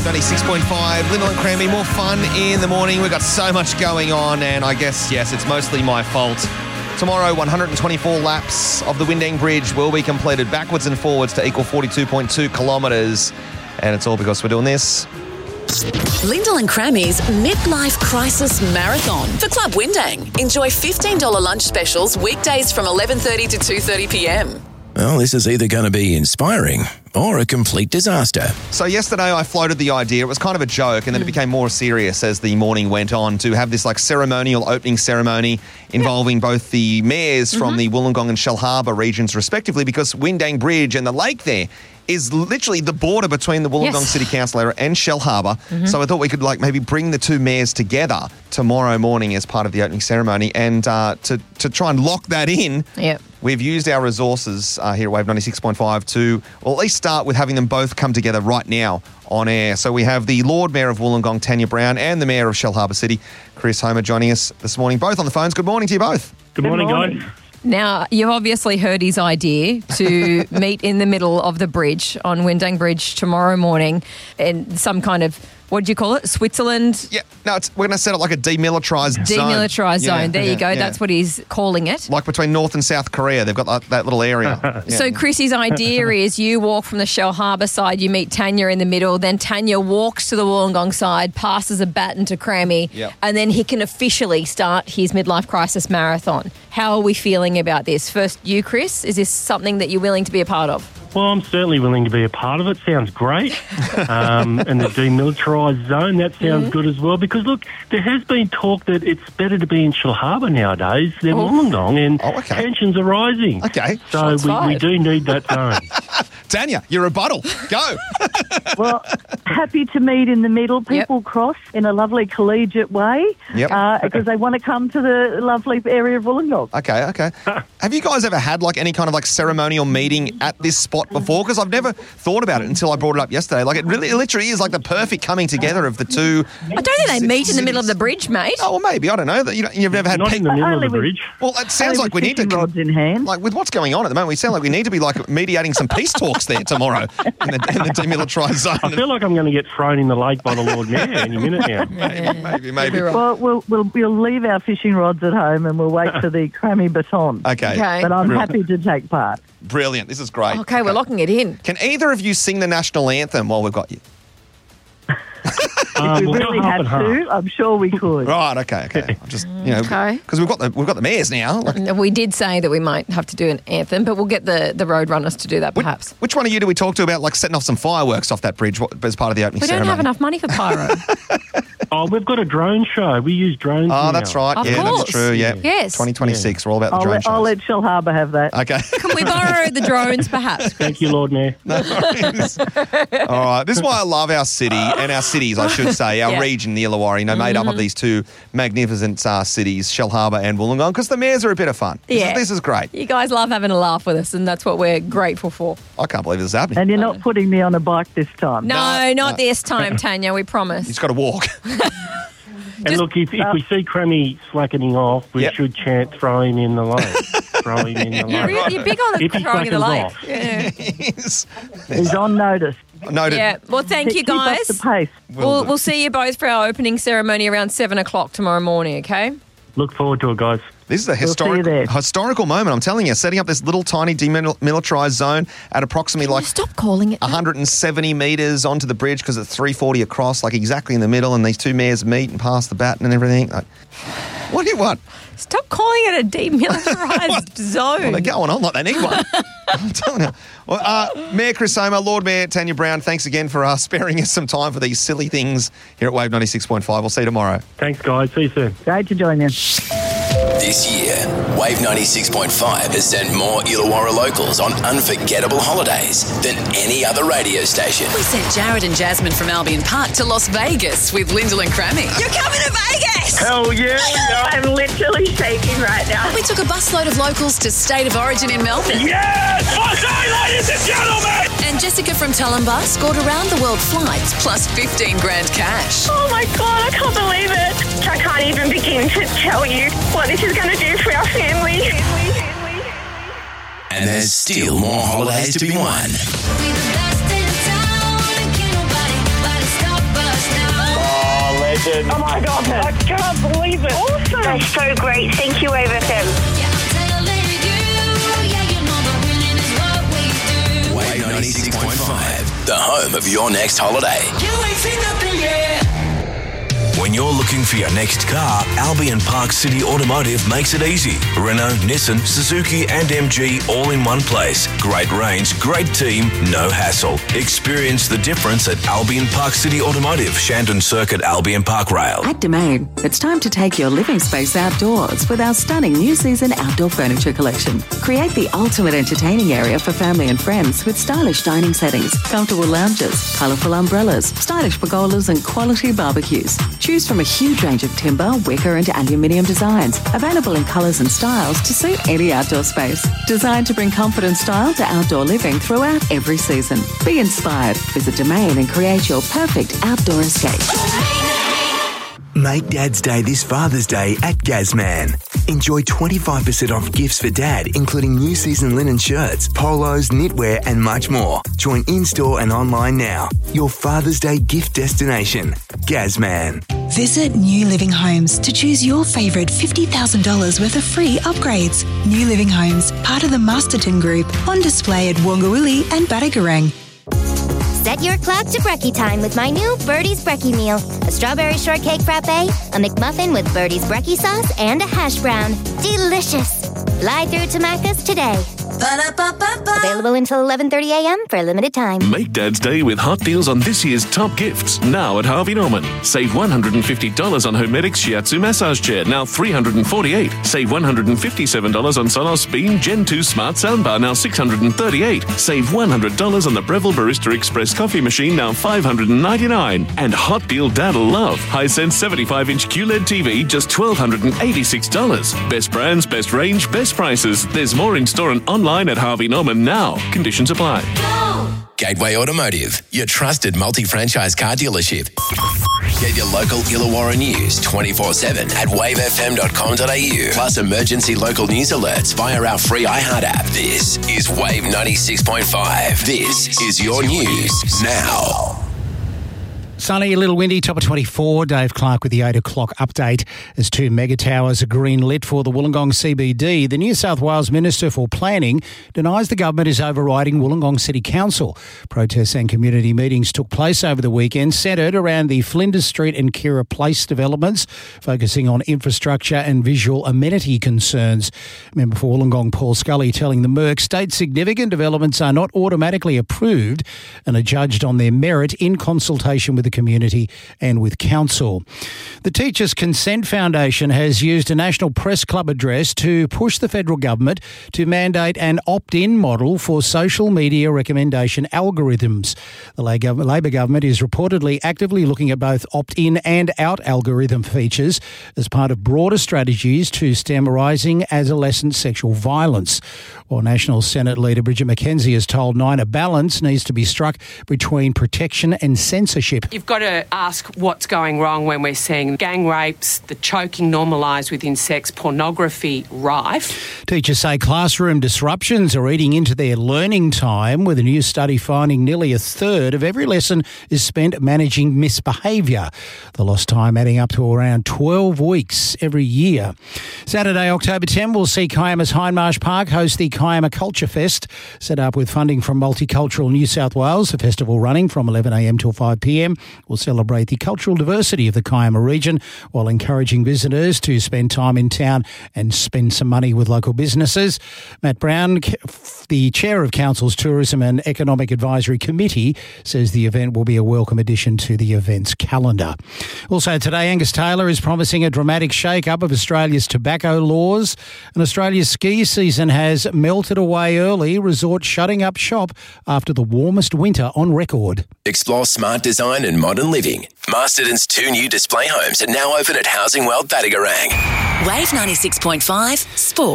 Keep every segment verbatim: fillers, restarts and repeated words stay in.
Wave ninety-six point five, Lyndall and Cranby, more fun in the morning. We've got so much going on, and I guess, yes, it's mostly my fault. Tomorrow, one hundred twenty-four laps of the Windang Bridge will be completed backwards and forwards to equal forty-two point two kilometres, and it's all because we're doing this. Lyndall and Crammy's Midlife Crisis Marathon for Club Windang. Enjoy fifteen dollars lunch specials weekdays from eleven thirty to two thirty p m. Well, this is either going to be inspiring or a complete disaster. So yesterday I floated the idea, it was kind of a joke, and then mm. it became more serious as the morning went on, to have this like ceremonial opening ceremony involving yeah. both the mayors mm-hmm. from the Wollongong and Shellharbour regions respectively, because Windang Bridge and the lake there is literally the border between the Wollongong yes. City Council area and Shellharbour. Mm-hmm. So I thought we could like maybe bring the two mayors together tomorrow morning as part of the opening ceremony, and uh, to, to try and lock that in, yep. we've used our resources uh, here at Wave ninety-six point five to, well, at least start with having them both come together right now on air. So we have the Lord Mayor of Wollongong, Tanya Brown, and the Mayor of Shellharbour City, Chris Homer, joining us this morning, both on the phones. Good morning to you both. Good morning, Good morning. guys. Now, you've obviously heard his idea to meet in the middle of the bridge on Windang Bridge tomorrow morning in some kind of, what do you call it, Switzerland? Yeah, no, it's, we're going to set up like a demilitarised zone. Demilitarised zone, yeah, there yeah, you go, yeah. that's what he's calling it. Like between North and South Korea, they've got that, that little area. yeah. So Chrissy's idea is you walk from the Shellharbour side, you meet Tanya in the middle, then Tanya walks to the Wollongong side, passes a baton to Crammy, yep. and then he can officially start his midlife crisis marathon. How are we feeling about this? First, you, Chris, is this something that you're willing to be a part of? Well, I'm certainly willing to be a part of it. Sounds great. Um, and the demilitarised zone, that sounds mm-hmm. good as well. Because, look, there has been talk that it's better to be in Shellharbour nowadays than oh. Wollongong, and oh, okay. tensions are rising. Okay. So we, we do need that zone. Tanya, your rebuttal. Go. Well, happy to meet in the middle. People yep. cross in a lovely collegiate way yep. uh, because they want to come to the lovely area of Wollongong. Okay, okay. Have you guys ever had like any kind of like ceremonial meeting at this spot before? Because I've never thought about it until I brought it up yesterday. Like it really, it literally is like the perfect coming together of the two. I don't think they meet in the middle of the bridge, mate. Oh, well, maybe. I don't know. You know you've never had... Not pe- in the middle of the bridge. Well, it sounds like we need to... rods in hand. Like with what's going on at the moment, we sound like we need to be like mediating some peace talks there tomorrow in the, in the demilitarised zone. I feel like I'm going to get thrown in the lake by the Lord Mayor any minute now. maybe, maybe, maybe. Well, we'll, we'll, we'll leave our fishing rods at home and we'll wait for the Crammy baton. Okay. okay. But I'm Brilliant. happy to take part. Brilliant. This is great. Okay, we're locking it in. Can either of you sing the national anthem while we've got you? Um, If we we'll really had to, I'm sure we could. Right, okay, okay. I'm just, you know, Okay. because we've got the we've got the mayors now. Like, We did say that we might have to do an anthem, but we'll get the, the road runners to do that which, perhaps. which one of you do we talk to about like setting off some fireworks off that bridge what, as part of the opening We don't ceremony? have enough money for pyro. Oh, we've got a drone show. We use drones Oh, now. that's right. Of yeah, course. that's true. Yeah. Yes. twenty twenty-six. We're all about the I'll drone let, shows. I'll let Shellharbour have that. Okay. Can we borrow the drones perhaps? Thank you, Lord Mayor. No worries. All right. This is why I love our city and our cities, I should say, our Yeah. region, the Illawarra, you know, made up of these two magnificent uh, cities, Shellharbour and Wollongong, because the mayors are a bit of fun. This, Yeah. is, this is great. You guys love having a laugh with us, and that's what we're grateful for. I can't believe this is happening. And you're not putting me on a bike this time. No, No, not no. this time, Tanya, we promise. He's got to walk. And Just- look, if, if we see Crammy slackening off, we Yep. should chant, throw him in the lake. throw him in the You're, lake. really, you're big on the If he throwing in the lake. slackens off. Yeah. He's- He's on notice. Noted. yeah. Well, thank you, Keep up guys. the pace. We'll, we'll see you both for our opening ceremony around seven o'clock tomorrow morning, okay? Look forward to it, guys. This is a see you historic, there. historical moment, I'm telling you. Setting up this little tiny demilitarised zone at approximately like Stop calling it. one hundred seventy metres onto the bridge because it's three forty across, like exactly in the middle, and these two mayors meet and pass the baton and everything. Like, what do you want? Stop calling it a demilitarised zone. Well, they're going on like they need one. I'm telling you. Well, uh, Mayor Chris Homer, Lord Mayor Tanya Brown, thanks again for uh, sparing us some time for these silly things here at Wave ninety-six point five. We'll see you tomorrow. Thanks, guys. See you soon. Great to join you. This year, Wave ninety-six point five has sent more Illawarra locals on unforgettable holidays than any other radio station. We sent Jared and Jasmine from Albion Park to Las Vegas with Lyndall and Crammy. You're coming to Vegas! Hell yeah! I'm literally shaking right now. We took a busload of locals to State of Origin in Melbourne. Yes! Okay, ladies and gentlemen! And Jessica from Tulumbar scored around the world flights plus fifteen grand cash. Oh my God, I can't believe it. I can't even begin to tell you what this is going to do for our family. And there's still more holidays to be won. We the best in town, and can't nobody, nobody stop Can't believe it. Awesome. That's so great. Thank you, Wave F M. Wave ninety-six point five, the home of your next holiday. You ain't seen nothing yet. When you're looking for your next car, Albion Park City Automotive makes it easy. Renault, Nissan, Suzuki and M G all in one place. Great range, great team, no hassle. Experience the difference at Albion Park City Automotive, Shandon Circuit, Albion Park Rail. At Domain, it's time to take your living space outdoors with our stunning new season outdoor furniture collection. Create the ultimate entertaining area for family and friends with stylish dining settings, comfortable lounges, colourful umbrellas, stylish pergolas and quality barbecues. Choose from a huge range of timber, wicker and aluminium designs, available in colours and styles to suit any outdoor space. Designed to bring comfort and style to outdoor living throughout every season. Be inspired. Visit Domain and create your perfect outdoor escape. Make Dad's Day this Father's Day at Gazman. Enjoy twenty-five percent off gifts for Dad, including new season linen shirts, polos, knitwear and much more. Join in-store and online now. Your Father's Day gift destination. Gazman. Visit New Living Homes to choose your favourite fifty thousand dollars worth of free upgrades. New Living Homes, part of the Masterton Group, on display at Wongawilli and Badagarang. Set your clock to brekkie time with my new Birdie's Brekkie meal. A strawberry shortcake frappe, a McMuffin with Birdie's Brekkie sauce, and a hash brown. Delicious. Fly through to Macca's today. Ba-da-ba-ba-ba. Available until eleven thirty a.m. for a limited time. Make Dad's Day with hot deals on this year's top gifts, now at Harvey Norman. Save one hundred fifty dollars on Homedics Shiatsu massage chair, now three hundred forty-eight dollars. Save one hundred fifty-seven dollars on Sonos Beam Gen two Smart Soundbar, now six hundred thirty-eight dollars. Save one hundred dollars on the Breville Barista Express coffee machine, now five hundred ninety-nine dollars. And hot deal Dad'll love. Hisense seventy-five inch Q L E D T V, just one thousand two hundred eighty-six dollars. Best brands, best range, best prices. There's more in store and online at Harvey Norman now. Conditions apply. Gateway Automotive, your trusted multi-franchise car dealership. Get your local Illawarra news twenty-four seven at wave f m dot com dot a u. Plus emergency local news alerts via our free iHeart app. This is Wave ninety-six point five. This is your news now. Sunny, a little windy, top of twenty-four. Dave Clark with the eight o'clock update as two mega towers are green lit for the Wollongong C B D. The New South Wales Minister for Planning denies the government is overriding Wollongong City Council. Protests and community meetings took place over the weekend, centred around the Flinders Street and Kira Place developments, focusing on infrastructure and visual amenity concerns. Member for Wollongong Paul Scully telling the Merc state significant developments are not automatically approved and are judged on their merit in consultation with the community and with council. The Teachers Consent Foundation has used a National Press Club address to push the federal government to mandate an opt-in model for social media recommendation algorithms. The Labor government is reportedly actively looking at both opt-in and out algorithm features as part of broader strategies to stem rising adolescent sexual violence. While National Senate Leader Bridget McKenzie has told Nine a balance needs to be struck between protection and censorship. You've got to ask what's going wrong when we're seeing gang rapes, the choking normalised within sex, pornography rife. Teachers say classroom disruptions are eating into their learning time, with a new study finding nearly a third of every lesson is spent managing misbehaviour. The lost time adding up to around twelve weeks every year. Saturday, October tenth, we'll see Kiama's Hindmarsh Park host the Kiama Culture Fest, set up with funding from Multicultural New South Wales. The festival running from eleven a m till five p m will celebrate the cultural diversity of the Kiama region while encouraging visitors to spend time in town and spend some money with local businesses. Matt Brown, the chair of Council's Tourism and Economic Advisory Committee, says the event will be a welcome addition to the event's calendar. Also today, Angus Taylor is promising a dramatic shake-up of Australia's tobacco laws. And Australia's ski season has melted away early, resorts shutting up shop after the warmest winter on record. Explore smart design and modern living. Masterton's two new display homes are now open at Housing World Badagarang. Wave ninety-six point five Sport.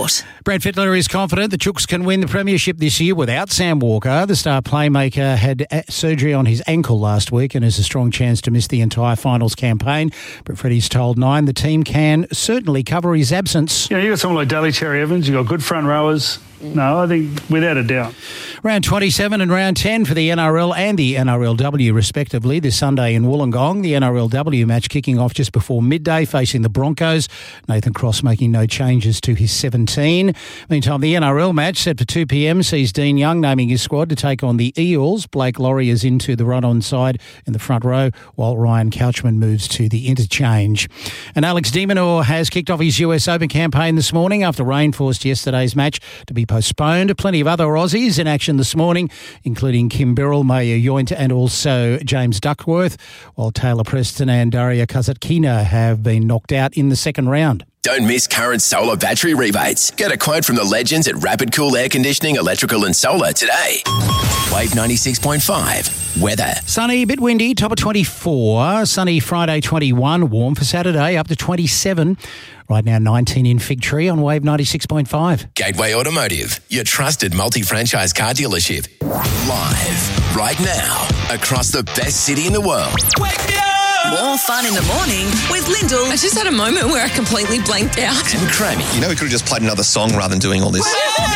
Brad Fittler is confident the Chooks can win the premiership this year without Sam Walker. The star playmaker had surgery on his ankle last week and has a strong chance to miss the entire finals campaign. But Freddie's told Nine the team can certainly cover his absence. You know, you got someone like Daly Cherry Evans, you've got good front rowers. No, I think without a doubt. Round twenty-seven and round ten for the N R L and the N R L W respectively this Sunday in Wollongong. The N R L W match kicking off just before midday facing the Broncos. Nathan Cross making no changes to his seventeen. Meantime, the N R L match set for two p.m. sees Dean Young naming his squad to take on the Eels. Blake Laurie is into the run-on side in the front row while Ryan Couchman moves to the interchange. And Alex de Minaur has kicked off his U S Open campaign this morning after rain forced yesterday's match to be postponed. Plenty of other Aussies in action this morning, including Kim Birrell, Maya Yoint and also James Duckworth, while Taylor Preston and Daria Kasatkina have been knocked out in the second round. Don't miss current solar battery rebates. Get a quote from the legends at Rapid Cool Air Conditioning, Electrical and Solar today. Wave ninety-six point five. Weather. Sunny, a bit windy, top of twenty-four. Sunny Friday, twenty-one. Warm for Saturday, up to twenty-seven. Right now, nineteen in Fig Tree on Wave ninety-six point five. Gateway Automotive, your trusted multi-franchise car dealership. Live, right now, across the best city in the world. Wake me up! More fun in the morning with Lyndall. I just had a moment where I completely blanked out. And Crammy. You know, we could have just played another song rather than doing all this.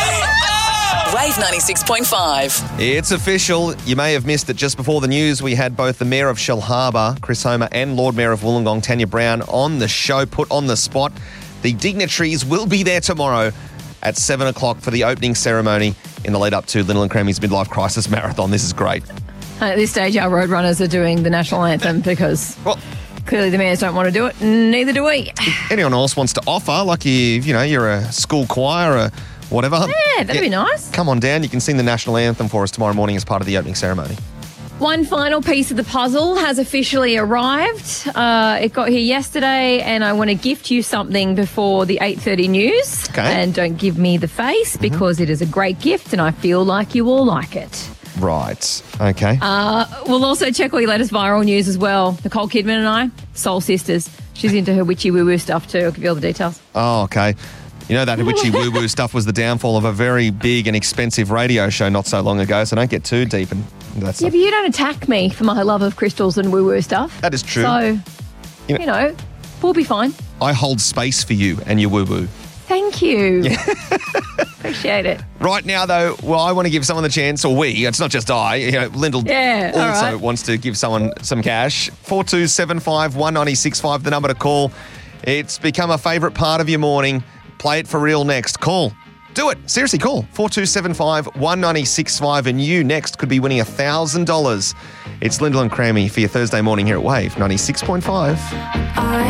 Wave ninety-six point five. It's official. You may have missed it just before the news. We had both the Mayor of Shellharbour, Chris Homer, and Lord Mayor of Wollongong, Tanya Brown, on the show, put on the spot. The dignitaries will be there tomorrow at seven o'clock for the opening ceremony in the lead up to Lyndall and Crammy's Midlife Crisis Marathon. This is great. At this stage, our roadrunners are doing the national anthem because well, clearly the mayors don't want to do it, neither do we. If anyone else wants to offer, like you, you know, you're a school choir or whatever. Yeah, that'd yeah, be nice. Come on down. You can sing the national anthem for us tomorrow morning as part of the opening ceremony. One final piece of the puzzle has officially arrived. Uh, it got here yesterday, and I want to gift you something before the eight thirty news. Okay. And don't give me the face because mm-hmm. it is a great gift, and I feel like you all like it. Right. Okay. Uh, we'll also check all your latest viral news as well. Nicole Kidman and I, soul sisters. She's into her witchy woo-woo stuff too. I'll give you all the details. Oh, okay. You know, that witchy woo-woo stuff was the downfall of a very big and expensive radio show not so long ago, so don't get too deep in that Yeah, stuff. but you don't attack me for my love of crystals and woo-woo stuff. That is true. So, you know, you know we'll be fine. I hold space for you and your woo-woo. Thank you. Yeah. Appreciate it. Right now, though, well, I want to give someone the chance, or we, it's not just I, you know, Lyndall yeah, also right. wants to give someone some cash. four two seven five, one nine six five, the number to call. It's become a favourite part of your morning. Play it for real next. Call. Do it. Seriously, call. four two seven five, one nine six five, and you next could be winning one thousand dollars. It's Lyndall and Crammy for your Thursday morning here at Wave ninety-six point five. I